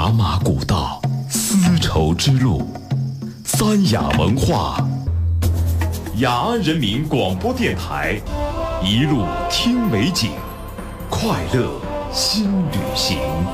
茶马古道，丝绸之路，三雅文化，雅安人民广播电台，一路听美景，快乐新旅行。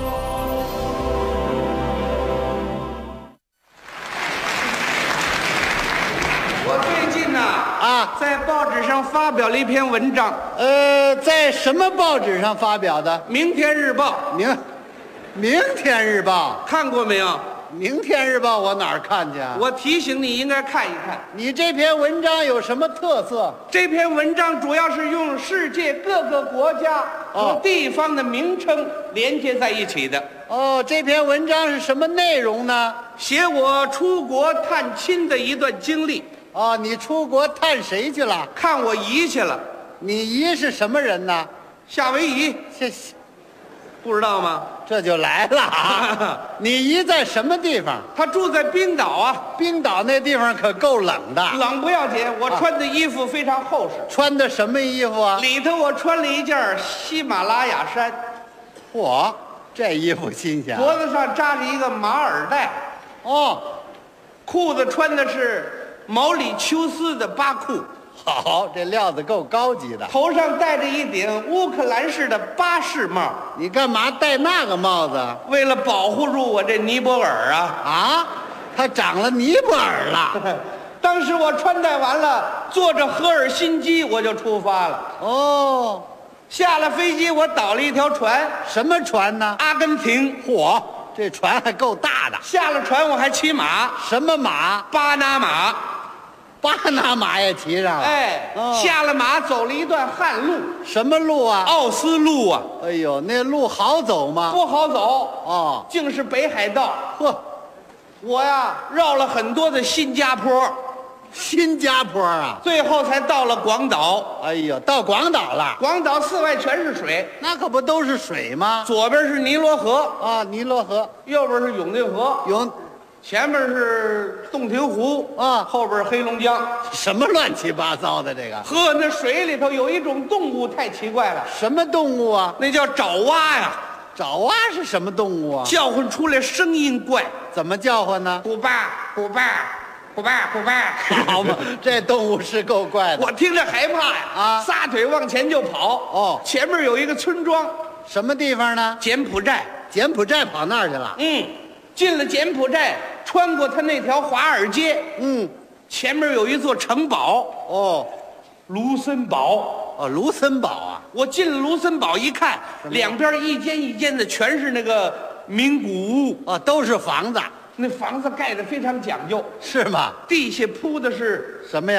我最近在报纸上发表了一篇文章， 在什么报纸上发表的？ 《明天日报》。 明天日报看过没有？ 明天日报我哪儿看见啊？ 我提醒你应该看一看。 你这篇文章有什么特色？ 这篇文章主要是用世界各个国家和地方的名称连接在一起的。 这篇文章是什么内容呢？ 写我出国探亲的一段经历。 你出国探谁去了？ 看我姨去了。 你姨是什么人呢？ 夏威夷。不知道吗？ 这就来了啊！你姨在什么地方？ 她住在冰岛啊。 冰岛那地方可够冷的。 冷不要紧，我穿的衣服非常厚实。 穿的什么衣服啊？ 里头我穿了一件喜马拉雅衫。 嚯，这衣服新鲜。 脖子上扎着一个马尔带。裤子穿的是毛里求斯的巴库。 好，这料子够高级的。 头上戴着一顶乌克兰式的巴士帽。 你干嘛戴那个帽子？ 为了保护住我这尼泊尔啊！ 他长了尼泊尔了。 当时我穿戴完了，坐着赫尔辛基我就出发了。下了飞机我倒了一条船。 什么船呢？ 阿根廷。 嚯，这船还够大的。 下了船我还骑马。 什么马？ 巴拿马。 巴拿马也骑上了。 下了马走了一段旱路。 什么路啊？ 奥斯陆啊。 哎呦，那路好走吗？ 不好走。竟是北海道。我绕了很多的新加坡。 新加坡啊， 最后才到了广岛。 哎呦，到广岛了。 广岛四外全是水。 那可不都是水吗？ 左边是尼罗河尼罗河， 右边是永定河，前面是洞庭湖后边是黑龙江。 什么乱七八糟的这个？ 那水里头有一种动物太奇怪了。 什么动物啊？ 那叫爪哇呀。 爪哇是什么动物啊？ 叫唤出来声音怪。 怎么叫唤呢？ 虎爸虎爸虎爸虎爸。 好嘛，这动物是够怪的。 我听着害怕呀。撒腿往前就跑。前面有一个村庄。 什么地方呢？ 柬埔寨。 柬埔寨跑那儿去了。 进了柬埔寨，穿过他那条华尔街。前面有一座城堡。卢森堡。 卢森堡啊！ 我进了卢森堡一看，两边一间一间的全是那个名古屋。 都是房子。 那房子盖得非常讲究。 是吗？ 地下铺的是什么呀？